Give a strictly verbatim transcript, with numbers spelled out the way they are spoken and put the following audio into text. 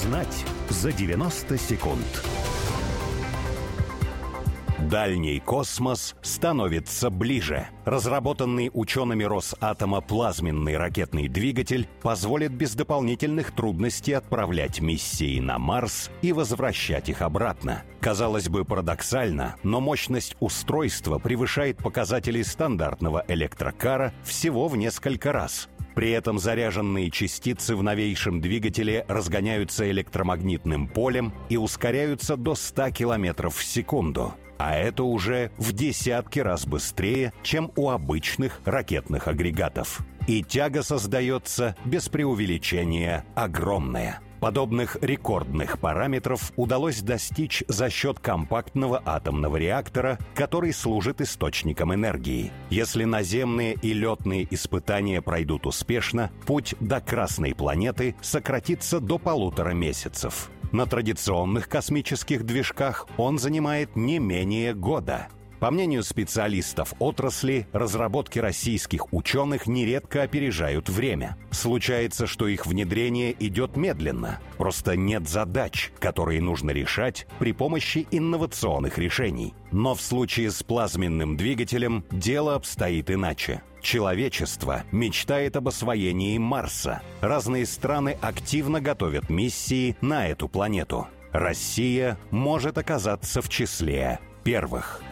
Узнать за девяносто секунд. Дальний космос становится ближе. Разработанный учеными Росатома плазменный ракетный двигатель позволит без дополнительных трудностей отправлять миссии на Марс и возвращать их обратно. Казалось бы, парадоксально, но мощность устройства превышает показатели стандартного электрокара всего в несколько раз. При этом заряженные частицы в новейшем двигателе разгоняются электромагнитным полем и ускоряются до ста километров в секунду. А это уже в десятки раз быстрее, чем у обычных ракетных агрегатов. И тяга создается, без преувеличения, огромная. Подобных рекордных параметров удалось достичь за счет компактного атомного реактора, который служит источником энергии. Если наземные и летные испытания пройдут успешно, путь до Красной планеты сократится до полутора месяцев. На традиционных космических движках он занимает не менее года. По мнению специалистов отрасли, разработки российских ученых нередко опережают время. Случается, что их внедрение идет медленно. Просто нет задач, которые нужно решать при помощи инновационных решений. Но в случае с плазменным двигателем дело обстоит иначе. Человечество мечтает об освоении Марса. Разные страны активно готовят миссии на эту планету. Россия может оказаться в числе первых.